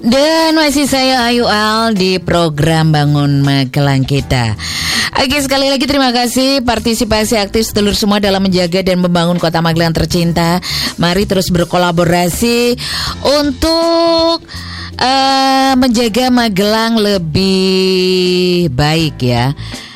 Dan masih saya Ayu Al di program Bangun Magelang kita. Oke, sekali lagi terima kasih partisipasi aktif sedulur semua dalam menjaga dan membangun Kota Magelang tercinta. Mari terus berkolaborasi untuk menjaga Magelang lebih baik ya.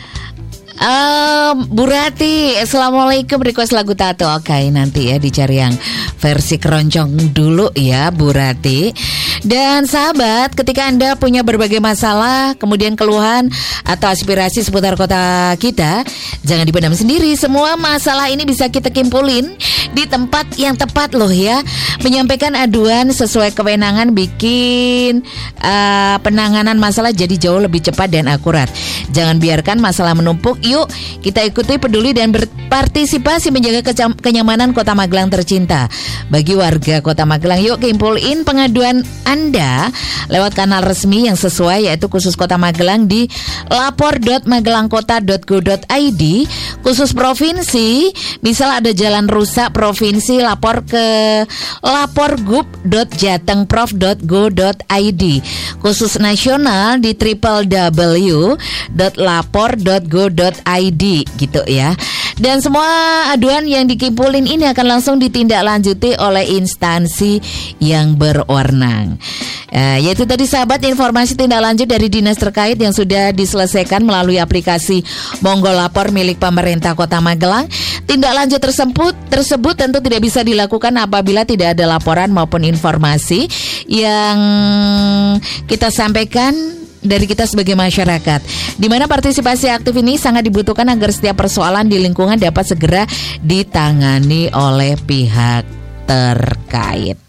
Bu Rati, assalamualaikum, request lagu Tato. Oke, nanti ya dicari yang versi keroncong dulu ya Bu Rati. Dan sahabat, ketika Anda punya berbagai masalah, kemudian keluhan atau aspirasi seputar kota kita, jangan dipendam sendiri. Semua masalah ini bisa kita kimpulin di tempat yang tepat loh ya. Menyampaikan aduan sesuai kewenangan bikin penanganan masalah jadi jauh lebih cepat dan akurat. Jangan biarkan masalah menumpuk. Yuk kita ikuti, peduli dan berpartisipasi menjaga kenyamanan Kota Magelang tercinta. Bagi warga Kota Magelang, yuk kimpulin pengaduan Anda lewat kanal resmi yang sesuai, yaitu khusus Kota Magelang di lapor.magelangkota.go.id. Khusus provinsi, misal ada jalan rusak provinsi, lapor ke laporgub.jatengprof.go.id. Khusus nasional di www.lapor.go.id gitu ya. Dan semua aduan yang dikimpulin ini akan langsung ditindaklanjuti oleh instansi yang berwenang. Yaitu tadi sahabat informasi tindak lanjut dari dinas terkait yang sudah diselesaikan melalui aplikasi Monggo Lapor milik pemerintah Kota Magelang. Tindak lanjut tersebut tentu tidak bisa dilakukan apabila tidak ada laporan maupun informasi yang kita sampaikan dari kita sebagai masyarakat, di mana partisipasi aktif ini sangat dibutuhkan agar setiap persoalan di lingkungan dapat segera ditangani oleh pihak terkait.